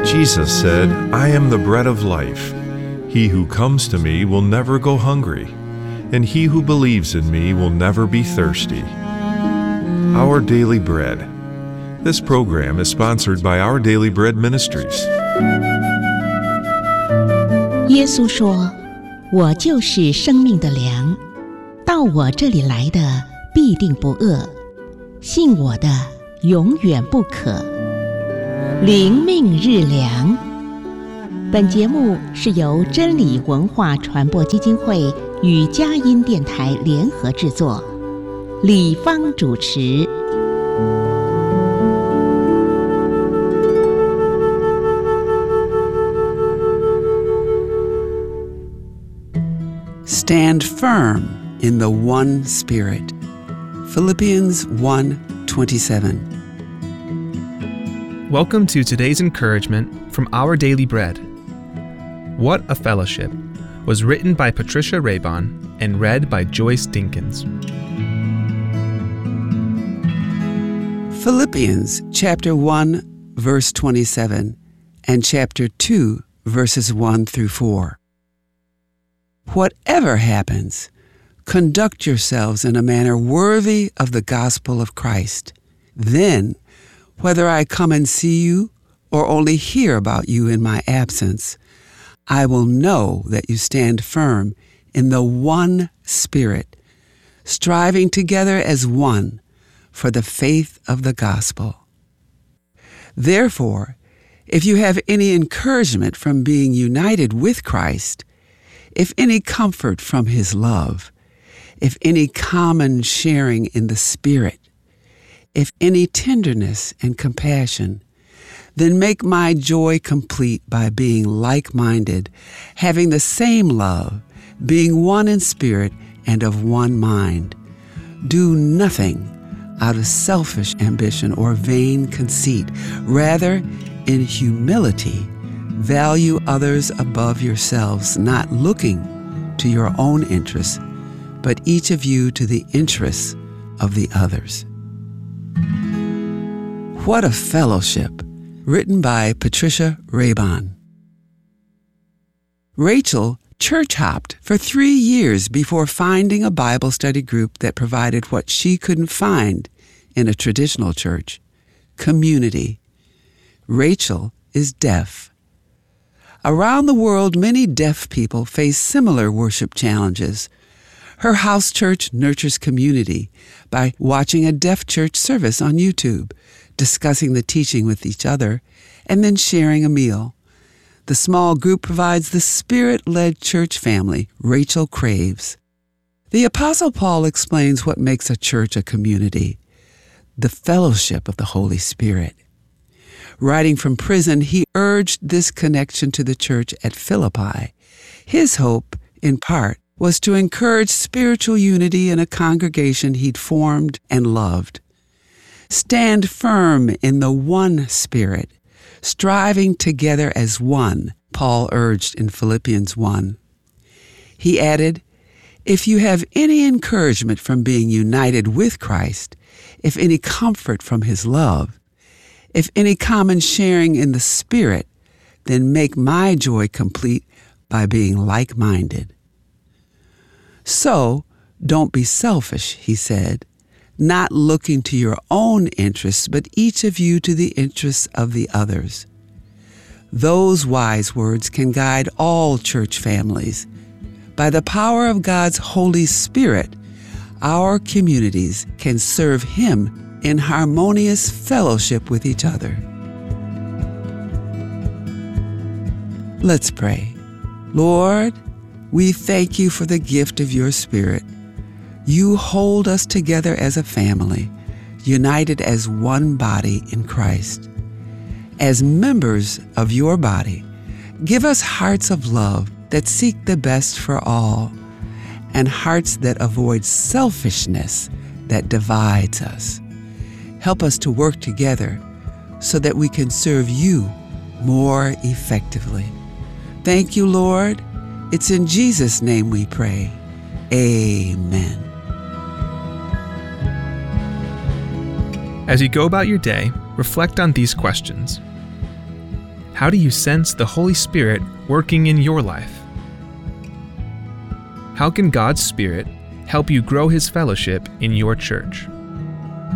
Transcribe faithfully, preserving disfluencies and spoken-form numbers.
Jesus said, "I am the bread of life. He who comes to me will never go hungry, and he who believes in me will never be thirsty." Our Daily Bread. This program is sponsored by Our Daily Bread Ministries. 耶稣说：“我就是生命的粮，到我这里来的必定不饿，信我的永远不渴。”灵命日粮。本节目是由真理文化传播基金会与佳音电台联合制作，李芳主持。 Stand firm in the one Spirit. Philippians one twenty-seven. Welcome to today's encouragement from Our Daily Bread. What a Fellowship was written by Patricia Raybon and read by Joyce Dinkins. Philippians chapter one verse twenty-seven and chapter two verses one through four. Whatever happens, conduct yourselves in a manner worthy of the gospel of Christ. Then, whether I come and see you or only hear about you in my absence, I will know that you stand firm in the one Spirit, striving together as one for the faith of the gospel. Therefore, if you have any encouragement from being united with Christ, if any comfort from his love, if any common sharing in the Spirit, if any tenderness and compassion, then make my joy complete by being like-minded, having the same love, being one in spirit and of one mind. Do nothing out of selfish ambition or vain conceit. Rather, in humility, value others above yourselves, not looking to your own interests, but each of you to the interests of the others. What a Fellowship, written by Patricia Raybon. Rachel church-hopped for three years before finding a Bible study group that provided what she couldn't find in a traditional church: community. Rachel is deaf. Around the world, many deaf people face similar worship challenges. Her house church nurtures community by watching a deaf church service on YouTube, discussing the teaching with each other, and then sharing a meal. The small group provides the Spirit-led church family Rachel craves. The Apostle Paul explains what makes a church a community: the fellowship of the Holy Spirit. Writing from prison, he urged this connection to the church at Philippi. His hope, in part, was to encourage spiritual unity in a congregation he'd formed and loved. Stand firm in the one Spirit, striving together as one, Paul urged in Philippians one. He added, if you have any encouragement from being united with Christ, if any comfort from his love, if any common sharing in the Spirit, then make my joy complete by being like-minded. So, don't be selfish, he said, not looking to your own interests, but each of you to the interests of the others. Those wise words can guide all church families. By the power of God's Holy Spirit, our communities can serve him in harmonious fellowship with each other. Let's pray. Lord, we thank you for the gift of your Spirit. You hold us together as a family, united as one body in Christ. As members of your body, give us hearts of love that seek the best for all, and hearts that avoid selfishness that divides us. Help us to work together so that we can serve you more effectively. Thank you, Lord. It's in Jesus' name we pray. Amen. As you go about your day, reflect on these questions. How do you sense the Holy Spirit working in your life? How can God's Spirit help you grow His fellowship in your church?